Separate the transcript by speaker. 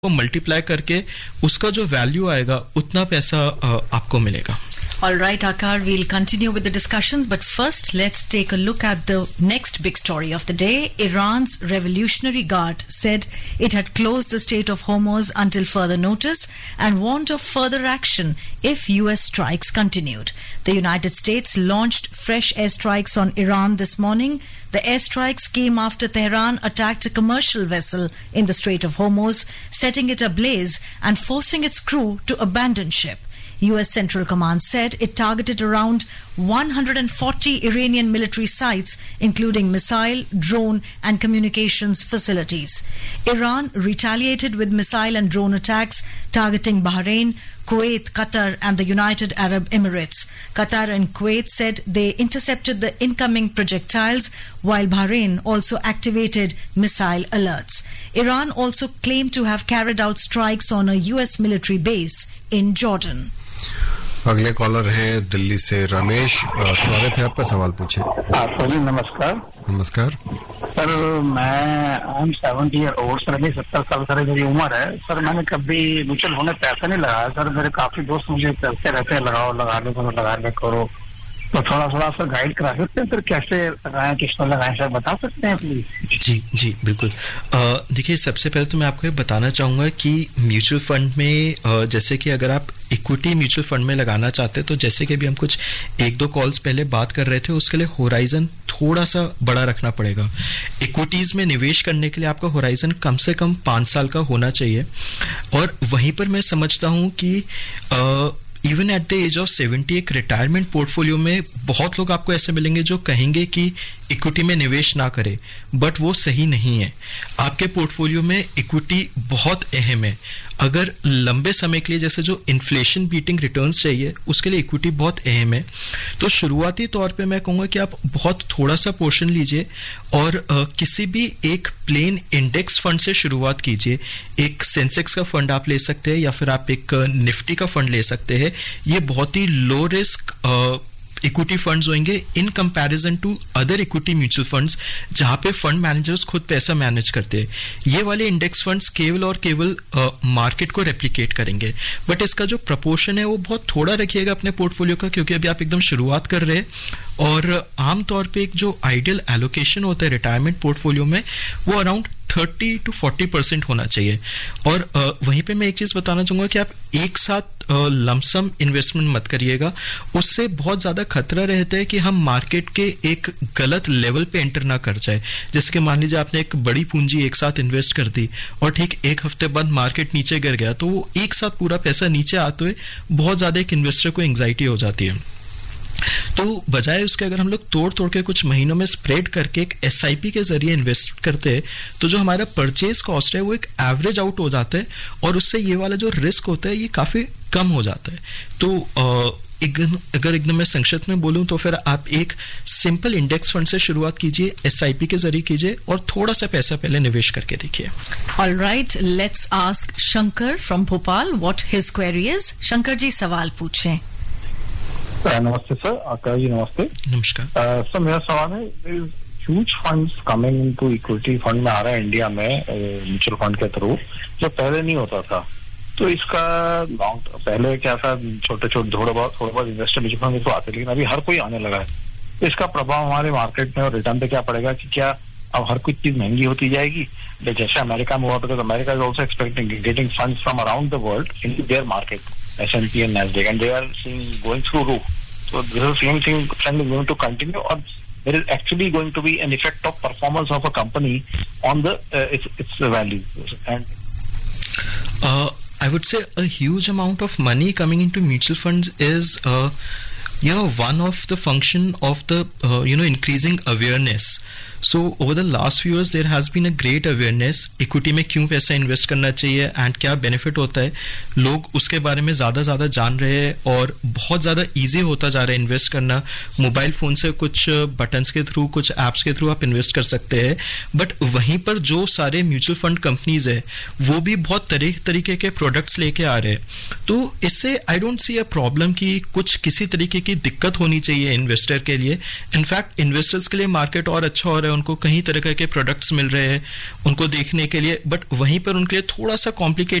Speaker 1: को मल्टीप्लाई करके उसका जो वैल्यू आएगा उतना पैसा आपको मिलेगा.
Speaker 2: All right, Akar, we'll continue with the discussions, but first let's take a look at the next big story of the day. Iran's Revolutionary Guard said it had closed the Strait of Hormuz until further notice and warned of further action if US strikes continued. The United States launched fresh airstrikes on Iran this morning. The airstrikes came after Tehran attacked a commercial vessel in the Strait of Hormuz, setting it ablaze and forcing its crew to abandon ship. US Central Command said it targeted around 140 Iranian military sites, including missile, drone, and communications facilities. Iran retaliated with missile and drone attacks targeting Bahrain, Kuwait, Qatar, and the United Arab Emirates. Qatar and Kuwait said they intercepted the incoming projectiles, while Bahrain also activated missile alerts. Iran also claimed to have carried out strikes on a US military base in Jordan.
Speaker 3: अगले collar हैं दिल्ली से रमेश. स्वागत है आपका. सवाल पूछे.
Speaker 4: Sir जी नमस्कार.
Speaker 3: नमस्कार
Speaker 4: सर, मैं 70 ईयर ओल्ड सर, अभी 70 साल सर मेरी उम्र है. सर मैंने कभी म्यूचुअल फंड में पैसा नहीं लगाया सर. मेरे काफी दोस्त मुझे कहते रहते हैं लगाओ, लगा करो, तो थोड़ा सर गाइड करा सकते हैं सर, कैसे लगाएं, किस पर लगाएं सर, बता सकते हैं प्लीज.
Speaker 1: जी बिल्कुल. देखिए, सबसे पहले तो मैं आपको ये बताना चाहूँगा कि म्यूचुअल फंड में जैसे कि अगर आप इक्विटी म्यूचुअल फंड में लगाना चाहते हैं तो जैसे कि अभी हम कुछ 1-2 कॉल्स पहले बात कर रहे थे, उसके लिए होराइजन थोड़ा सा बड़ा रखना पड़ेगा. इक्विटीज में निवेश करने के लिए आपका होराइजन कम से कम 5 साल का होना चाहिए. और वहीं पर मैं समझता हूँ कि even at the age of 70 एक रिटायरमेंट पोर्टफोलियो में बहुत लोग आपको ऐसे मिलेंगे जो कहेंगे कि इक्विटी में निवेश ना करें, बट वो सही नहीं है. आपके पोर्टफोलियो में इक्विटी बहुत अहम है. अगर लंबे समय के लिए जैसे जो इन्फ्लेशन बीटिंग रिटर्न्स चाहिए उसके लिए इक्विटी बहुत अहम है. तो शुरुआती तौर पे मैं कहूँगा कि आप बहुत थोड़ा सा पोर्शन लीजिए और किसी भी एक प्लेन इंडेक्स फंड से शुरुआत कीजिए. एक सेंसेक्स का फंड आप ले सकते हैं या फिर आप एक निफ्टी का फंड ले सकते हैं. ये बहुत ही लो रिस्क इक्विटी फंड्स होंगे in comparison to other equity mutual funds जहां पे फंड मैनेजर्स खुद पैसा मैनेज करते हैं. ये वाले इंडेक्स फंड्स केवल और केवल मार्केट को रेप्लिकेट करेंगे, बट इसका जो प्रपोर्शन है वो बहुत थोड़ा रखिएगा अपने पोर्टफोलियो का, क्योंकि अभी आप एकदम शुरुआत कर रहे हैं. और आमतौर पे एक जो आइडियल एलोकेशन होता है रिटायरमेंट पोर्टफोलियो में वो अराउंड 30 to 40% होना चाहिए. और वहीं पे मैं एक चीज बताना चाहूंगा कि आप एक साथ लमसम इन्वेस्टमेंट मत करिएगा. उससे बहुत ज्यादा खतरा रहता है कि हम मार्केट के एक गलत लेवल पे एंटर ना कर जाए. जैसे कि मान लीजिए आपने एक बड़ी पूंजी एक साथ इन्वेस्ट कर दी और ठीक एक हफ्ते बाद मार्केट नीचे गिर गया, तो वो एक साथ पूरा पैसा नीचे आते हुए बहुत ज्यादा एक इन्वेस्टर को एंग्जाइटी हो जाती है. तो बजाय उसके अगर हम लोग तोड़ के कुछ महीनों में स्प्रेड करके एक SIP के जरिए इन्वेस्ट करते हैं तो जो हमारा परचेज कॉस्ट है वो एक एवरेज आउट हो जाता है और उससे ये वाला जो रिस्क होता है ये काफी कम हो जाता है. तो अगर एकदम मैं संक्षिप्त में बोलूं तो फिर आप एक सिंपल इंडेक्स फंड से शुरुआत कीजिए, SIP के जरिए कीजिए और थोड़ा सा पैसा पहले निवेश करके देखिए.
Speaker 2: All right, let's ask Shankar from Bhopal what his query is. Shankar ji सवाल पूछें.
Speaker 4: नमस्ते सर. आकाश जी नमस्ते.
Speaker 1: नमस्कार
Speaker 4: सर, मेरा सवाल है, huge funds coming into equity fund में आ रहा है इंडिया में म्यूचुअल फंड के थ्रू, जो पहले नहीं होता था. तो इसका पहले क्या था, छोटे थोड़ा बहुत इन्वेस्टर म्यूचुअल फंड तो आते, लेकिन अभी हर कोई आने लगा है. इसका प्रभाव हमारे मार्केट में और रिटर्न पे क्या पड़ेगा कि क्या अब हर कोई चीज महंगी होती जाएगी जैसे अमेरिका में हुआ? Because America is also expecting getting funds from around the world into their market, S&P and Nasdaq, and they are seeing going through roof. So this is the same thing trend is going to continue, or there is actually going to be an effect of performance of a company on the its value. And
Speaker 1: I would say a huge amount of money coming into mutual funds is one of the function of the increasing awareness. So over the last few years there has been a great awareness equity में क्यों पैसा invest करना चाहिए and क्या benefit होता है. लोग उसके बारे में ज्यादा जान रहे हैं और बहुत ज्यादा इजी होता जा रहा है इन्वेस्ट करना. मोबाइल फोन से कुछ बटन्स के थ्रू, कुछ एप्स के थ्रू आप इन्वेस्ट कर सकते हैं. बट वहीं पर जो सारे म्यूचुअल फंड कंपनीज है वो भी बहुत तरीके के प्रोडक्ट्स लेके आ रहे हैं. तो इससे I don't see a problem कि कुछ किसी तरीके की दिक्कत होनी चाहिए इन्वेस्टर के लिए. इनफैक्ट इन्वेस्टर्स के लिए मार्केट और अच्छा हो रहा है है, उनको कई तरह के प्रोडक्ट्स मिल रहे हैं उनको देखने के लिए, बट वहीं पर उनके लिए थोड़ा सा कॉम्प्लिकेटेड